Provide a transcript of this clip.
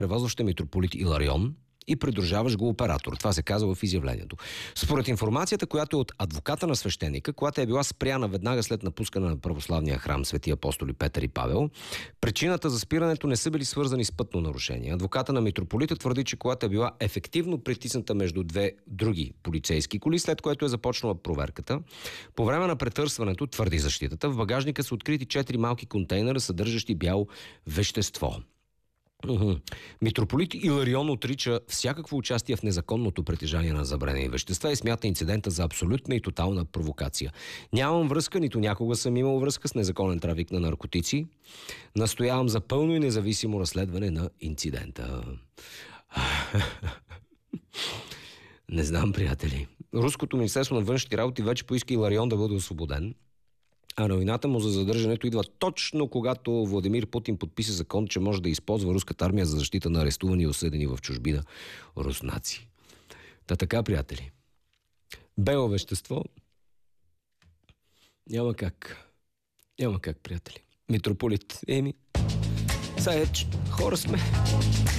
превозващ митрополит Иларион и придружаващ го оператор. Това се казва в изявлението. Според информацията, която е от адвоката на свещеника, която е била спряна веднага след напускане на православния храм Свети апостоли Петър и Павел, причината за спирането не са били свързани с пътно нарушение. Адвоката на митрополита твърди, че колата е била ефективно притисната между две други полицейски коли, след което е започнала проверката. По време на претърсването, твърди защитата, в багажника са открити 4 малки контейнера, съдържащи бяло вещество. Митрополит Иларион отрича всякакво участие в незаконното притежание на забранени вещества и смята инцидента за абсолютна и тотална провокация. Нямам връзка, нито някога съм имал връзка с незаконен трафик на наркотици. Настоявам за пълно и независимо разследване на инцидента. Не знам, приятели. Руското министерство на външните работи вече поиска Иларион да бъде освободен. А новината му за задържането идва точно когато Владимир Путин подписа закон, че може да използва руската армия за защита на арестувани и осъдени в чужбина руснаци. Та така, приятели. Бело вещество няма как. Няма как, приятели. Митрополит. Хора сме.